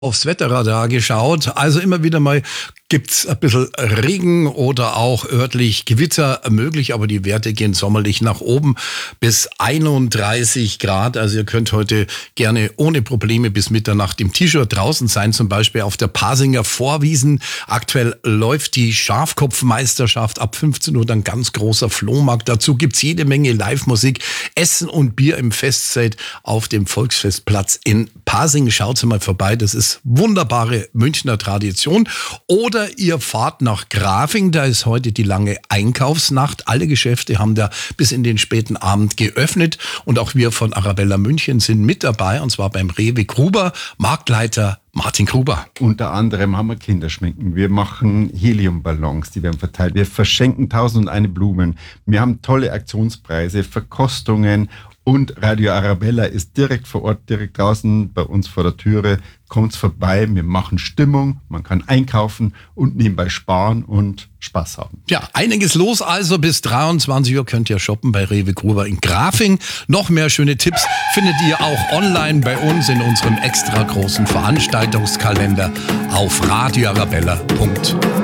Aufs Wetterradar geschaut. Also immer wieder mal gibt's ein bisschen Regen oder auch örtlich Gewitter möglich, aber die Werte gehen sommerlich nach oben bis 31 Grad. Also ihr könnt heute gerne ohne Probleme bis Mitternacht im T-Shirt draußen sein, zum Beispiel auf der Pasinger Vorwiesen. Aktuell läuft die Schafkopfmeisterschaft, ab 15 Uhr dann ganz großer Flohmarkt. Dazu gibt's jede Menge Live-Musik, Essen und Bier im Festzelt auf dem Volksfestplatz in Pasing. Schaut mal vorbei, das ist wunderbare Münchner Tradition. Oder ihr fahrt nach Grafing, da ist heute die lange Einkaufsnacht. Alle Geschäfte haben da bis in den späten Abend geöffnet und auch wir von Arabella München sind mit dabei, und zwar beim Rewe Gruber, Marktleiter Martin Gruber. Unter anderem haben wir Kinderschminken, wir machen Heliumballons, die werden verteilt, wir verschenken 1001 Blumen, wir haben tolle Aktionspreise, Verkostungen. Und Radio Arabella ist direkt vor Ort, direkt draußen bei uns vor der Türe. Kommt's vorbei, wir machen Stimmung, man kann einkaufen und nebenbei sparen und Spaß haben. Ja, einiges los also. Bis 23 Uhr könnt ihr shoppen bei Rewe Gruber in Grafing. Noch mehr schöne Tipps findet ihr auch online bei uns in unserem extra großen Veranstaltungskalender auf radioarabella.de.